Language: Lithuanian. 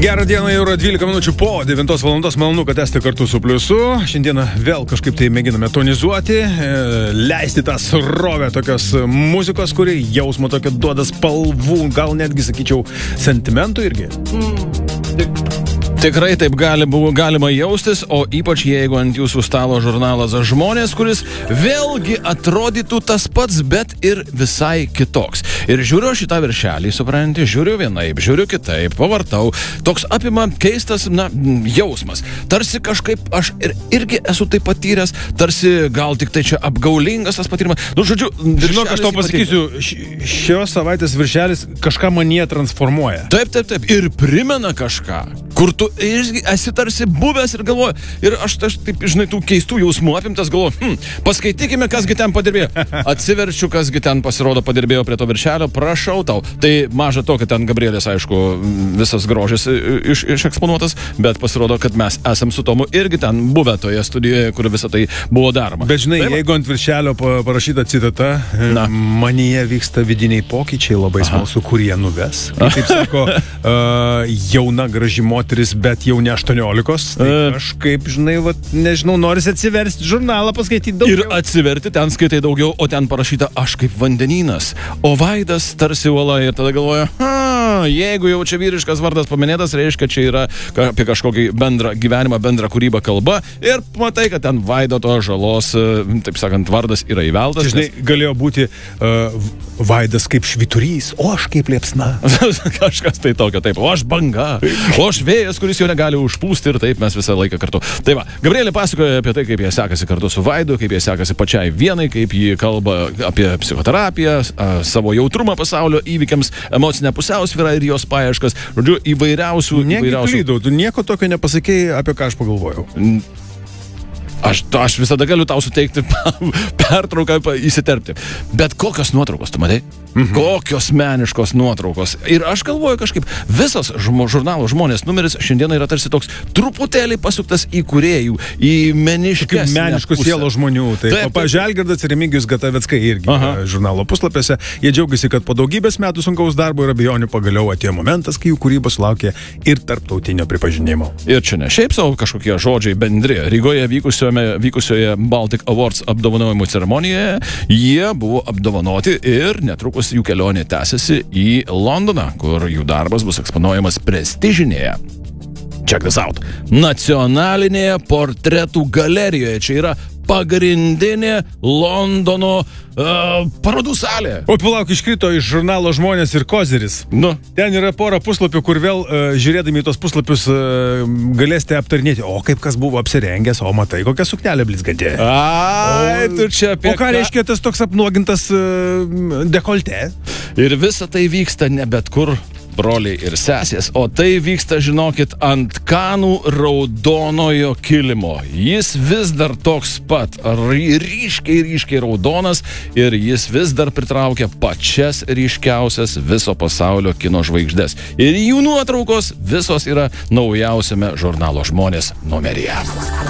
Gerą dieną, jau yra 12 minučių po 9 valandos, malonu, kad esate kartu su Pliusu. Šiandieną vėl kažkaip tai mėginame tonizuoti, leisti tą srovę tokios muzikos, kuri jausmo tokio duoda spalvų, gal netgi, sakyčiau, sentimentų irgi. Tikrai taip galima jaustis, o ypač jeigu ant jūsų stalo žurnalas Žmonės, kuris vėlgi atrodytų tas pats, bet ir visai kitoks. Ir žiūriu šitą viršelį, supranti, žiūriu vienaip, žiūriu kitaip, pavartau. Toks apima keistas, jausmas. Tarsi kažkaip aš irgi esu tai patyręs, tarsi gal tik tai čia apgaulingas tas patyrimas. Nu, žodžiu, žinok, aš tau pasakysiu, šios savaitės viršelis kažką manyje transformuoja. Taip. Ir primena kažką, kur tu esi tarsi buvęs ir galvoju, ir aš taip, žinai, tų keistų jausmų apimtas galvoju, paskaitykime, kasgi ten padirbėjo. Atsiverčiu, kasgi ten pasirodo padirbėjo prie to viršelio, prašau tau. Tai maža to, kad ten Gabrielės, aišku, visas grožis išeksponuotas, bet pasirodo, kad mes esam su Tomu irgi ten buvę toje studijoje, kur visą tai buvo daroma. Bet žinai, jeigu ant viršelio parašyta citata, manyje vyksta vidiniai pokyčiai, labai smalsu, kur jie nuves. Kaip sako, jauna graži moteris, bet jau ne 18, tai kažkaip, žinai, nežinau, norisi atsiversti žurnalą, paskaityti daugiau. Ir atsiverti, ten skaitai daugiau, o ten parašyta aš kaip vandenynas, o veidas tarsi uola, ir tada galvoja, jeigu jau čia vyriškas vardas paminėtas, reiškia, čia yra apie kažkokį bendrą gyvenimą, bendrą kūrybą kalba, ir matai, kad ten Vaidoto Žalos, taip sakant, vardas yra įveltas. Žinai, galėjo būti Vaidas kaip švyturys, o aš kaip liepsna. Kažkas tai tokio, taip, o aš banga, o aš vėjas, kuris jau negali užpūsti, ir taip mes visą laiką kartu. Tai va, Gabrielė pasakoja apie tai, kaip jie sekasi kartu su Vaidu, kaip jie sekasi pačiai vienai, kaip jie kalba apie psichoterapiją, savo jautrumą pasaulio įvykiams, emocinę pusiausvyrą ir jos paieškas. Žodžiu, įvairiausių... Tu nieko tokio nepasakėjai, apie ką aš pagalvojau. Aš visada galiu tau suteikti pertrauką įsiterpti. Bet kokios nuotraukos, tu matai? Kokios meniškos nuotraukos. Ir aš galvoju kažkaip, visas žurnalo Žmonės numeris šiandieną yra tarsi toks truputėlį pasuktas į kūrėjų, į meniškesnę meniškų sielo žmonių. Pavyzdžiui, Algirdas ir Remigijus Gataveckai irgi žurnalo puslapiuose. Jie džiaugiasi, kad po daugybės metų sunkaus darbo ir abejonių pagaliau atėjo momentas, kai jų kūryba sulaukė ir tarptautinio pripažinimo. Ir čia ne šiaip savo kažkokie žodžiai bendri. Rygoje vykusioje Baltic Awards apdovanojimų ceremonijoje jie buvo apdovanoti ir netrukus jų kelionė tęsiasi į Londoną, kur jų darbas bus eksponuojamas prestižinėje, check this out, nacionalinėje portretų galerijoje. Čia yra pagrindinė Londono parodų salė. O palauk, iškrito iš žurnalo Žmonės ir Kozeris. Ten yra pora puslapių, kur vėl žiūrėdami į tos puslapius galėsite aptarinėti, o kaip kas buvo apsirengęs, o matai, kokia suknelė blizgantė. Tu čia apie... O ką reiškia tas toks apnuogintas dekoltė? Ir visa tai vyksta ne bet kur, broliai ir sesės, o tai vyksta, žinokit, ant Kanų raudonojo kilimo. Jis vis dar toks pat, ryškiai raudonas, ir jis vis dar pritraukia pačias ryškiausias viso pasaulio kino žvaigždės. Ir jų nuotraukos visos yra naujausiame žurnalo Žmonės numeryje.